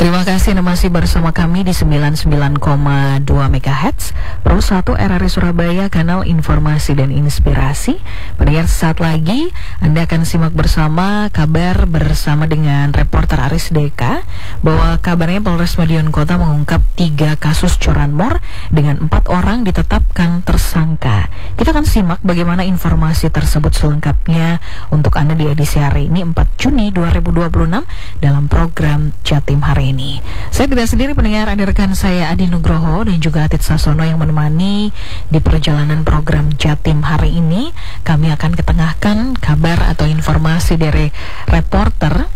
Terima kasih Anda masih bersama kami di 99,2 MHz Pro 1 RRI Surabaya, kanal informasi dan inspirasi. Pendengar, sesaat lagi Anda akan simak bersama kabar bersama dengan reporter Aris Deka, bahwa kabarnya Polres Madiun Kota mengungkap 3 kasus curanmor dengan 4 orang ditetapkan tersangka. Kita akan simak bagaimana informasi tersebut selengkapnya untuk Anda di edisi hari ini 4 Juni 2026 dalam program Jatim Hari ini. Saya tidak sendiri pendengar, ada rekan saya Adi Nugroho dan juga Atit Sasono yang menemani di perjalanan program Jatim hari ini. Kami akan ketengahkan kabar atau informasi dari reporter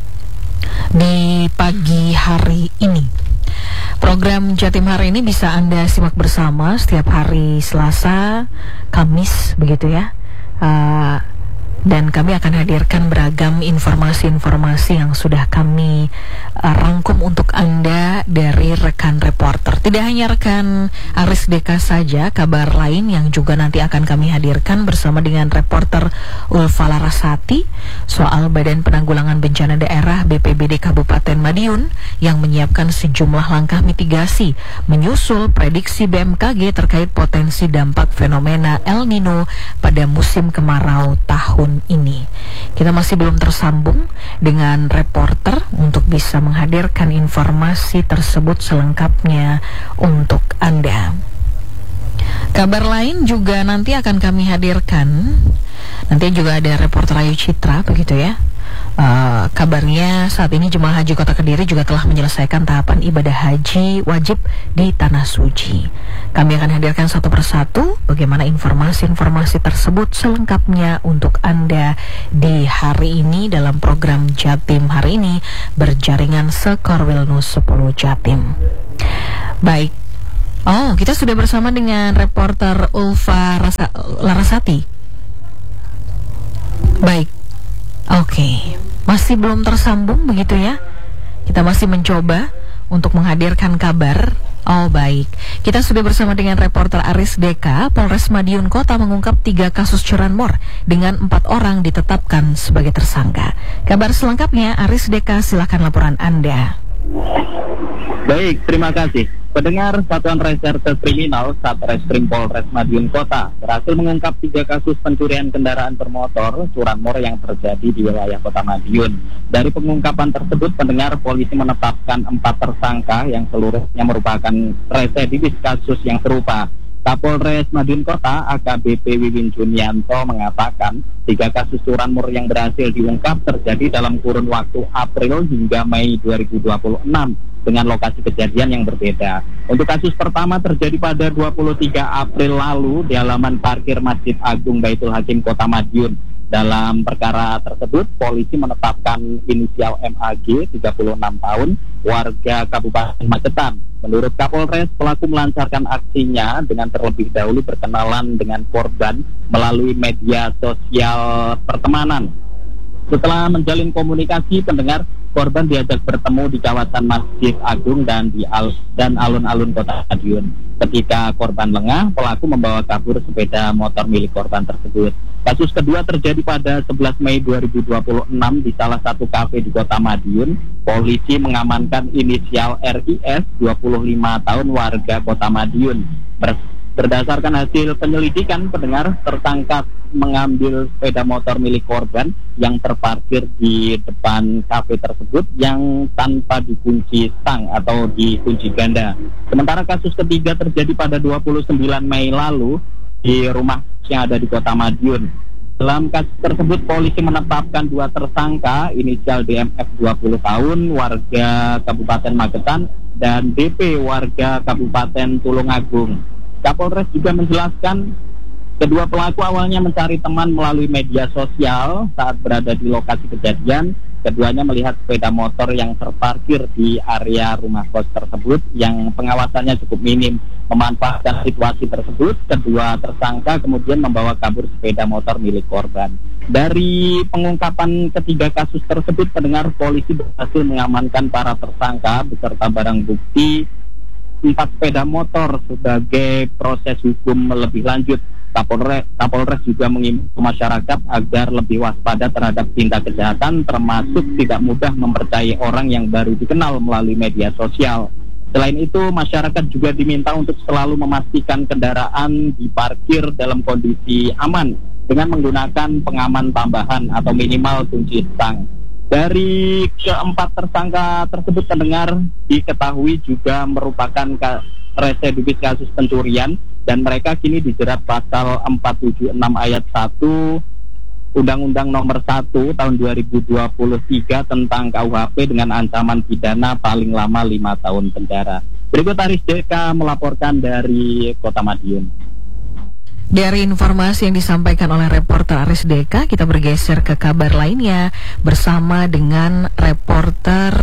di pagi hari ini. Program Jatim hari ini bisa Anda simak bersama setiap hari Selasa, Kamis begitu ya. Dan kami akan hadirkan beragam informasi-informasi yang sudah kami rangkum untuk Anda dari rekan reporter. Tidak hanya rekan Aris Deka saja, kabar lain yang juga nanti akan kami hadirkan bersama dengan reporter Ulfa Larasati soal Badan Penanggulangan Bencana Daerah BPBD Kabupaten Madiun yang menyiapkan sejumlah langkah mitigasi menyusul prediksi BMKG terkait potensi dampak fenomena El Nino pada musim kemarau tahun ini. Kita masih belum tersambung dengan reporter untuk bisa menghadirkan informasi tersebut selengkapnya untuk Anda. Kabar lain juga nanti akan kami hadirkan. Nanti juga ada reporter Ayu Citra begitu ya. Kabarnya saat ini jemaah haji Kota Kediri juga telah menyelesaikan tahapan ibadah haji wajib di Tanah Suci. Kami akan hadirkan satu persatu bagaimana informasi-informasi tersebut selengkapnya untuk Anda di hari ini dalam program Jatim hari ini berjaringan Sekorwil News 10 Jatim. Baik. Oh, kita sudah bersama dengan reporter Ulfa Larasati. Baik. Oke, masih belum tersambung begitu ya. Kita masih mencoba untuk menghadirkan kabar. Oh baik, kita sudah bersama dengan reporter Aris Deka. Polres Madiun Kota mengungkap 3 kasus curanmor dengan 4 orang ditetapkan sebagai tersangka. Kabar selengkapnya Aris Deka, silakan laporan Anda. Baik, terima kasih. Pendengar, Satuan Reserse Kriminal Satreskrim Polres Madiun Kota berhasil mengungkap 3 kasus pencurian kendaraan bermotor curanmor yang terjadi di wilayah Kota Madiun. Dari pengungkapan tersebut, pendengar, polisi menetapkan 4 tersangka yang seluruhnya merupakan residivis kasus yang serupa. Kapolres Madiun Kota AKBP Wiwin Junianto mengatakan 3 kasus curanmor yang berhasil diungkap terjadi dalam kurun waktu April hingga Mei 2026 dengan lokasi kejadian yang berbeda. Untuk kasus pertama terjadi pada 23 April lalu di halaman parkir Masjid Agung Baitul Hakim Kota Madiun. Dalam perkara tersebut, polisi menetapkan inisial MAG, 36 tahun, warga Kabupaten Magetan. Menurut Kapolres, pelaku melancarkan aksinya dengan terlebih dahulu berkenalan dengan korban melalui media sosial pertemanan. Setelah menjalin komunikasi, pendengar, korban diajak bertemu di kawasan Masjid Agung dan alun-alun Kota Madiun. Ketika korban lengah, pelaku membawa kabur sepeda motor milik korban tersebut. Kasus kedua terjadi pada 11 Mei 2026 di salah satu kafe di Kota Madiun. Polisi mengamankan inisial RIS, 25 tahun, warga Kota Madiun. Berdasarkan hasil penyelidikan, pendengar, tersangka mengambil sepeda motor milik korban yang terparkir di depan kafe tersebut yang tanpa dikunci stang atau dikunci ganda. Sementara kasus ketiga terjadi pada 29 Mei lalu di rumah yang ada di Kota Madiun. Dalam kasus tersebut, polisi menetapkan 2 tersangka, inisial DMF 20 tahun, warga Kabupaten Magetan, dan DP, warga Kabupaten Tulungagung. Kapolres juga menjelaskan kedua pelaku awalnya mencari teman melalui media sosial. Saat berada di lokasi kejadian, keduanya melihat sepeda motor yang terparkir di area rumah kos tersebut yang pengawasannya cukup minim. Memanfaatkan situasi tersebut, kedua tersangka kemudian membawa kabur sepeda motor milik korban. Dari pengungkapan ketiga kasus tersebut, pendengar, polisi berhasil mengamankan para tersangka beserta barang bukti 4 sepeda motor sebagai proses hukum lebih lanjut. Kapolres juga mengimbau masyarakat agar lebih waspada terhadap tindak kejahatan, termasuk tidak mudah mempercayai orang yang baru dikenal melalui media sosial. Selain itu, masyarakat juga diminta untuk selalu memastikan kendaraan diparkir dalam kondisi aman dengan menggunakan pengaman tambahan atau minimal kunci stang. Dari keempat tersangka tersebut, pendengar, diketahui juga merupakan residivis kasus pencurian dan mereka kini dijerat pasal 476 ayat 1 Undang-Undang Nomor 1 tahun 2023 tentang KUHP dengan ancaman pidana paling lama 5 tahun penjara. Berikut Aris Deka melaporkan dari Kota Madiun. Dari informasi yang disampaikan oleh reporter Aris Deka, kita bergeser ke kabar lainnya bersama dengan reporter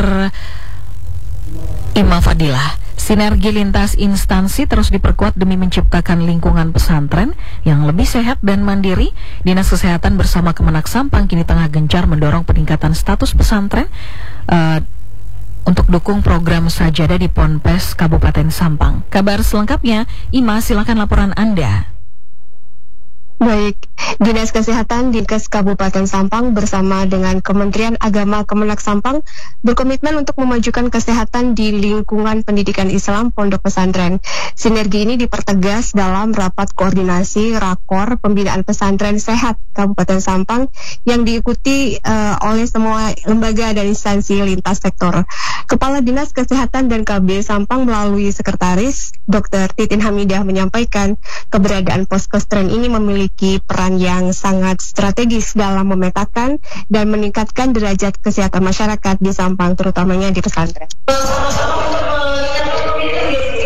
Ima Fadilah. Sinergi lintas instansi terus diperkuat demi menciptakan lingkungan pesantren yang lebih sehat dan mandiri. Dinas Kesehatan bersama Kemenak Sampang kini tengah gencar mendorong peningkatan status pesantren untuk dukung program Sajadah di Ponpes Kabupaten Sampang. Kabar selengkapnya, Ima, silakan laporan Anda. Baik, Dinas Kesehatan Dinkes Kabupaten Sampang bersama dengan Kementerian Agama Kemenak Sampang berkomitmen untuk memajukan kesehatan di lingkungan pendidikan Islam Pondok Pesantren. Sinergi ini dipertegas dalam rapat koordinasi Rakor Pembinaan Pesantren Sehat Kabupaten Sampang yang diikuti oleh semua lembaga dan instansi lintas sektor. Kepala Dinas Kesehatan dan KB Sampang melalui Sekretaris Dr. Titin Hamidah menyampaikan keberadaan poskestren ini memiliki peran yang sangat strategis dalam memetakan dan meningkatkan derajat kesehatan masyarakat di Sampang, terutamanya di pesantren.